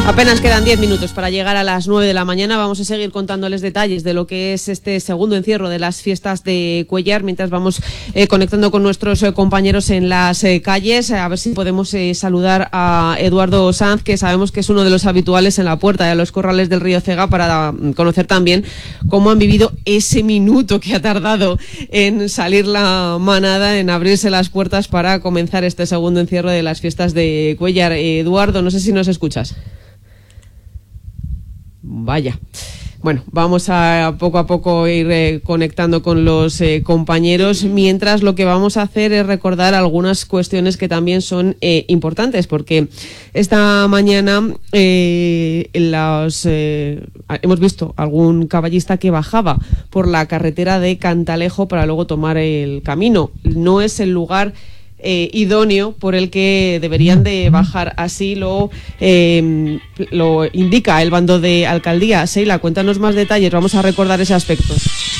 Apenas quedan 10 minutos para llegar a las 9 de la mañana. Vamos a seguir contándoles detalles de lo que es este segundo encierro de las fiestas de Cuéllar, mientras vamos conectando con nuestros compañeros en las calles. A ver si podemos saludar a Eduardo Sanz, que sabemos que es uno de los habituales en la puerta de los corrales del Río Cega, para conocer también cómo han vivido ese minuto que ha tardado en salir la manada, en abrirse las puertas para comenzar este segundo encierro de las fiestas de Cuéllar. Eduardo, no sé si nos escuchas. Vaya. Bueno, vamos a poco ir conectando con los compañeros, mientras lo que vamos a hacer es recordar algunas cuestiones que también son importantes, porque esta mañana hemos visto algún caballista que bajaba por la carretera de Cantalejo para luego tomar el camino. No es el lugar idóneo por el que deberían de bajar, así lo indica el bando de alcaldía. Sheila, cuéntanos más detalles, vamos a recordar ese aspecto.